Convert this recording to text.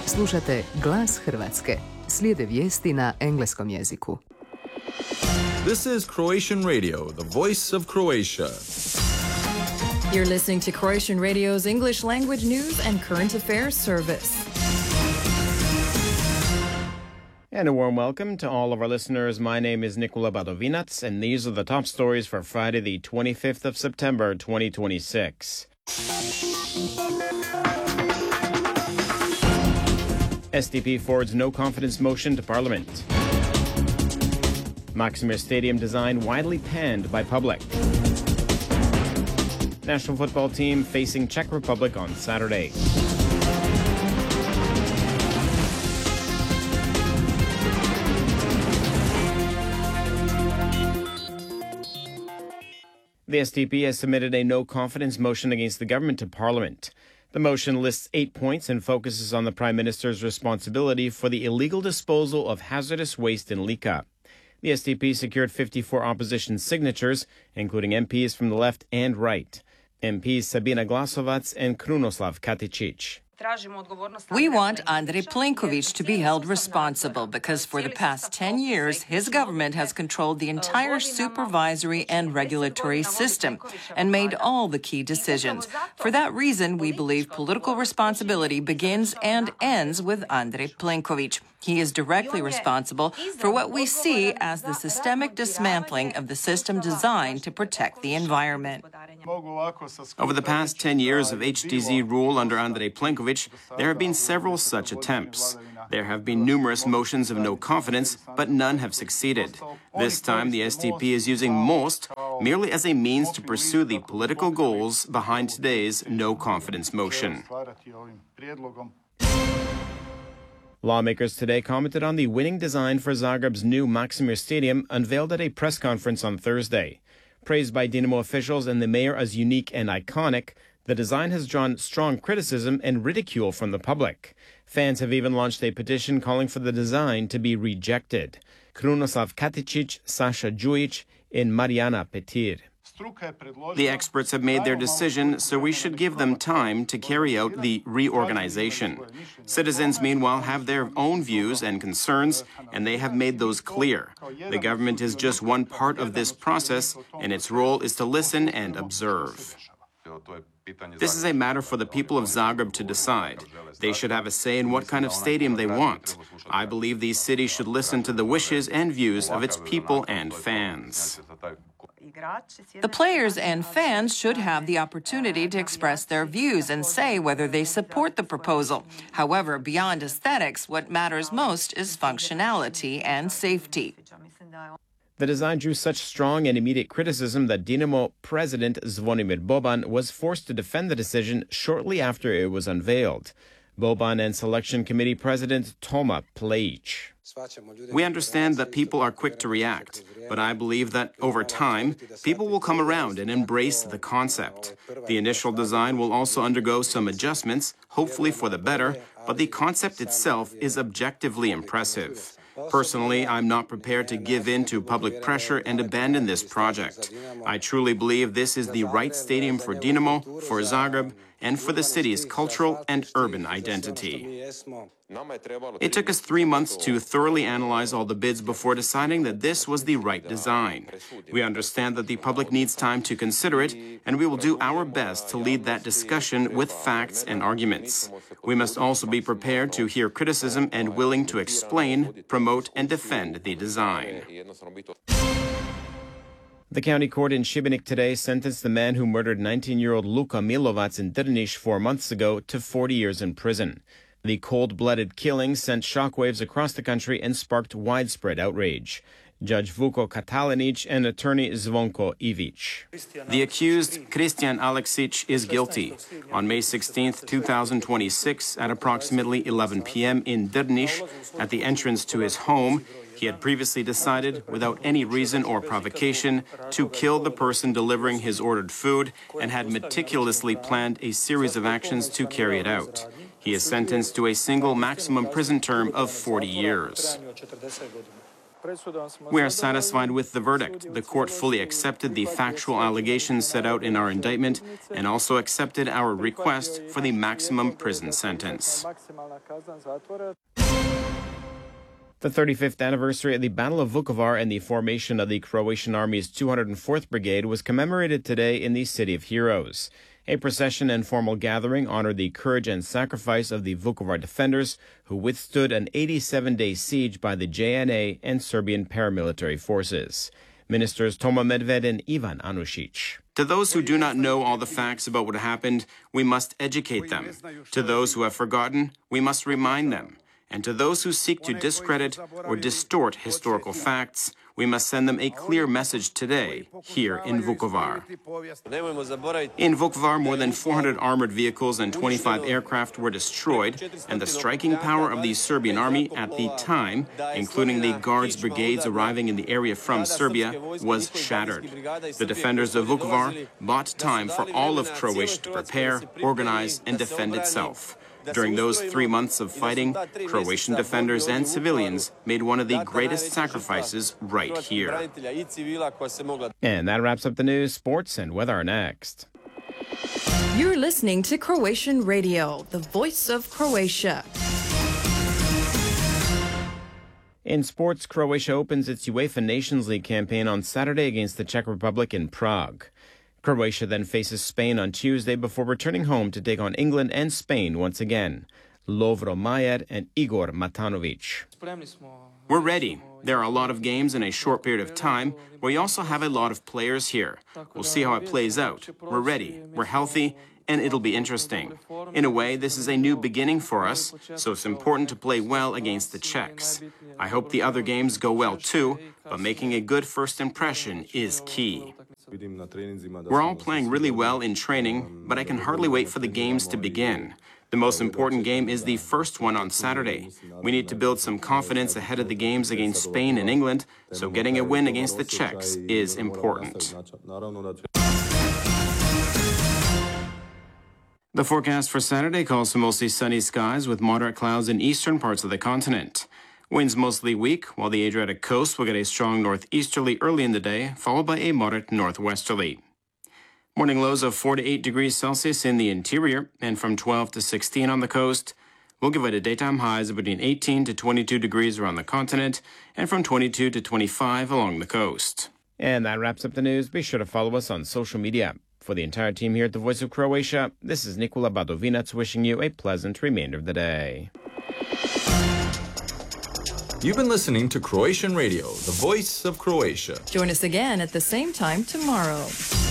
Slušate Glas Hrvatske. Slijede vijesti na engleskom jeziku. This is Croatian Radio, the voice of Croatia. You're listening to Croatian Radio's English language news and current affairs service. And a warm welcome to all of our listeners. My name is Nikola Badovinac, and these are the top stories for Friday, the 25th of September, 2026. SDP forwards no confidence motion to Parliament. Maksimir Stadium design widely panned by public. National football team facing Czech Republic on Saturday. The SDP has submitted a no-confidence motion against the government to Parliament. The motion lists 8 points and focuses on the Prime Minister's responsibility for the illegal disposal of hazardous waste in Lika. The SDP secured 54 opposition signatures, including MPs from the left and right. MPs Sabina Glasovac and Krunoslav Katicic. We want Andrej Plenković to be held responsible because for the past 10 years, his government has controlled the entire supervisory and regulatory system and made all the key decisions. For that reason, we believe political responsibility begins and ends with Andrej Plenković. He is directly responsible for what we see as the systemic dismantling of the system designed to protect the environment. Over the past 10 years of HDZ rule under Andrej Plenković, there have been several such attempts. There have been numerous motions of no confidence, but none have succeeded. This time, the SDP is using most merely as a means to pursue the political goals behind today's no confidence motion. Lawmakers today commented on the winning design for Zagreb's new Maksimir Stadium unveiled at a press conference on Thursday. Praised by Dinamo officials and the mayor as unique and iconic, the design has drawn strong criticism and ridicule from the public. Fans have even launched a petition calling for the design to be rejected. Krunoslav Katicic, Sasha Đujić, and Marijana Petir. The experts have made their decision, so we should give them time to carry out the reorganization. Citizens, meanwhile, have their own views and concerns, and they have made those clear. The government is just one part of this process, and its role is to listen and observe. This is a matter for the people of Zagreb to decide. They should have a say in what kind of stadium they want. I believe these cities should listen to the wishes and views of its people and fans. The players and fans should have the opportunity to express their views and say whether they support the proposal. However, beyond aesthetics, what matters most is functionality and safety. The design drew such strong and immediate criticism that Dinamo president Zvonimir Boban was forced to defend the decision shortly after it was unveiled. Boban and selection committee president Toma Plejic. We understand that people are quick to react, but I believe that over time, people will come around and embrace the concept. The initial design will also undergo some adjustments, hopefully for the better, but the concept itself is objectively impressive. Personally, I'm not prepared to give in to public pressure and abandon this project. I truly believe this is the right stadium for Dinamo, for Zagreb, and for the city's cultural and urban identity. It took us 3 months to thoroughly analyze all the bids before deciding that this was the right design. We understand that the public needs time to consider it, and we will do our best to lead that discussion with facts and arguments. We must also be prepared to hear criticism and willing to explain, promote, and defend the design. The county court in Šibenik today sentenced the man who murdered 19-year-old Luka Milovac in Drniš 4 months ago to 40 years in prison. The cold-blooded killing sent shockwaves across the country and sparked widespread outrage. Judge Vuko Katalinic and attorney Zvonko Ivic. The accused, Kristijan Aleksić, is guilty. On May 16, 2026, at approximately 11 p.m. in Drniš, at the entrance to his home, he had previously decided, without any reason or provocation, to kill the person delivering his ordered food and had meticulously planned a series of actions to carry it out. He is sentenced to a single maximum prison term of 40 years. We are satisfied with the verdict. The court fully accepted the factual allegations set out in our indictment and also accepted our request for the maximum prison sentence. The 35th anniversary of the Battle of Vukovar and the formation of the Croatian Army's 204th Brigade was commemorated today in the City of Heroes. A procession and formal gathering honored the courage and sacrifice of the Vukovar defenders who withstood an 87-day siege by the JNA and Serbian paramilitary forces. Ministers Toma Medved and Ivan Anušić. To those who do not know all the facts about what happened, we must educate them. To those who have forgotten, we must remind them. And to those who seek to discredit or distort historical facts, we must send them a clear message today, here in Vukovar. In Vukovar, more than 400 armored vehicles and 25 aircraft were destroyed, and the striking power of the Serbian army at the time, including the Guards brigades arriving in the area from Serbia, was shattered. The defenders of Vukovar bought time for all of Croatia to prepare, organize, and defend itself. During those 3 months of fighting, Croatian defenders and civilians made one of the greatest sacrifices right here. And that wraps up the news, sports, and weather next. You're listening to Croatian Radio, the voice of Croatia. In sports, Croatia opens its UEFA Nations League campaign on Saturday against the Czech Republic in Prague. Croatia then faces Spain on Tuesday before returning home to take on England and Spain once again. Lovro Majer and Igor Matanovic. We're ready. There are a lot of games in a short period of time. We also have a lot of players here. We'll see how it plays out. We're ready. We're healthy. And it'll be interesting. In a way, this is a new beginning for us, so it's important to play well against the Czechs. I hope the other games go well too, but making a good first impression is key. We're all playing really well in training, but I can hardly wait for the games to begin. The most important game is the first one on Saturday. We need to build some confidence ahead of the games against Spain and England, so getting a win against the Czechs is important. The forecast for Saturday calls for mostly sunny skies with moderate clouds in eastern parts of the continent. Winds mostly weak, while the Adriatic coast will get a strong northeasterly early in the day, followed by a moderate northwesterly. Morning lows of 4 to 8 degrees Celsius in the interior and from 12 to 16 on the coast. We'll give it a daytime highs of between 18 to 22 degrees around the continent and from 22 to 25 along the coast. And that wraps up the news. Be sure to follow us on social media. For the entire team here at the Voice of Croatia, this is Nikola Badovinac wishing you a pleasant remainder of the day. You've been listening to Croatian Radio, the voice of Croatia. Join us again at the same time tomorrow.